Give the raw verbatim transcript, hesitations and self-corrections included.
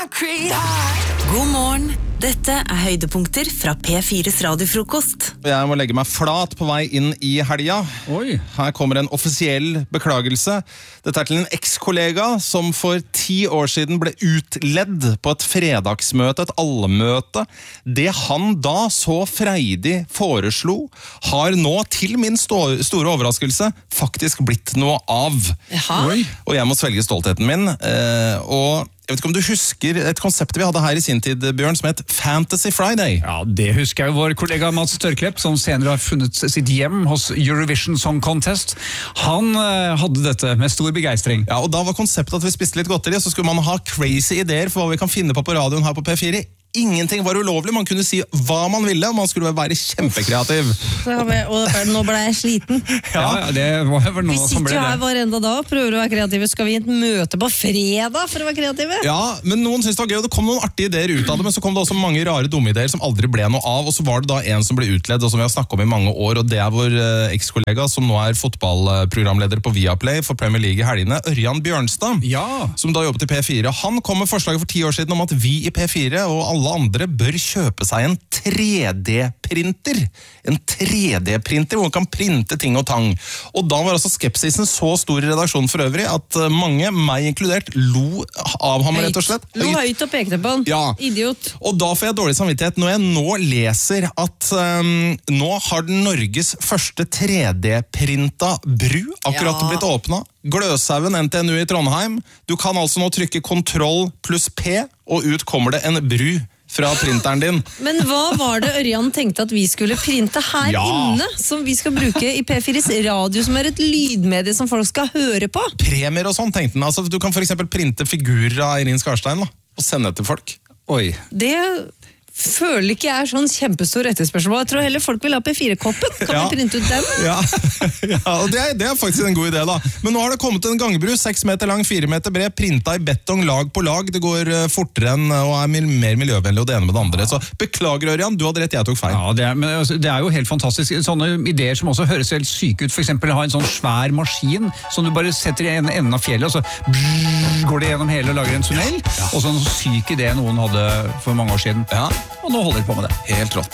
God morgen, dette er høydepunkter fra P fires radiofrokost. Jeg må legge meg flat på vei inn i helga. Oi. Her kommer en offisiell beklagelse. Dette er til en ekskollega som for ti år siden ble utledd på et fredagsmøte, et allmøte. Det han da så freidig foreslo, har nå til min sto- store overraskelse faktisk blitt noe av. Jaha. Oi. Og jeg må svelge stoltheten min, eh, og jeg vet ikke om du husker et konsept vi hadde her i sin tid, Bjørn, som het Fantasy Friday. Ja, det husker jeg jo vår kollega Mats Tørklepp, som senere har funnet sitt hjem hos Eurovision Song Contest. Han eh, hadde dette med stor begeistring. Ja, og da var konseptet at vi spiste litt godteri, så skulle man ha crazy ideer for hva vi kan finne på på radioen her på P fire. Ingenting var ulovlig, man kunne si hva man ville, og man skulle være kjempekreativ. Og nå ble jeg sliten. Ja, ja det var vel Vi noe som sitter ble jo her det. hver enda dag og prøver å være kreative. Skal vi i et møte på fredag for å være kreative? Ja, men noen syntes det var gøy, og det kom noen artige ideer ut av det, men så kom det også mange rare dumme ideer som aldri ble noe av, og så var det da en som ble utledd, og som vi har snakket om i mange år, og det er vår eh, ekskollega, som nå er fotballprogramleder på Viaplay for Premier League i helgene, Ørjan Bjørnstad, Ja, som da jobbet i P fire. Han kom med forslaget for ti år siden om at vi i P fire og alle andre bør kjøpe seg en tre D-printer. En tre D-printer hvor man kan printe ting og tang. Og da var altså skepsisen så stor i redaksjonen for øvrig at mange, meg inkludert, lo av ham rett og slett. Lo høyt og pekte på han. Ja. Idiot. Og da får jeg dårlig samvittighet når jeg nå leser at um, nå har den Norges første tre D-printa bru akkurat Ja. blitt åpnet. Gløshaugen N T N U i Trondheim. Du kan altså nå trykke kontroll pluss P, og ut kommer det en bru fra printeren din. Men hva var det Ørjan tenkte at vi skulle printe her Ja. inne, som vi skal bruke i P fires radio, som er et lydmedie som folk skal høre på? Premier og sånn, tenkte den. Altså, du kan for eksempel printe figurer av Eirin Skarstein da, og sende til folk. oi. Det føler ikke jeg er sånn kjempestor etterspørsel. Jeg tror heller folk vil ha P fire-koppen. Kan Ja. vi printe ut den? Ja, ja og det er, det er faktisk en god idé da. Men nå har det kommet en gangbru, seks meter lang, fire meter bred, printa i betong, lag på lag. Det går eh, fortere enn og er mil- mer miljøvennlig og det ene med det andre. Så beklager, Ørjan, du hadde rett, jeg tok feil. Ja, det er, men altså, det er jo helt fantastisk. Sånne ideer som også høres helt syke ut. For eksempel ha en sånn svær maskin som du bare setter i en enden av fjellet, og så brrr, går det gjennom hele og lager en tunnel. Og sånn syk idé noen hadde for mange år siden. Ja, Og nå holder de på med det. helt rått.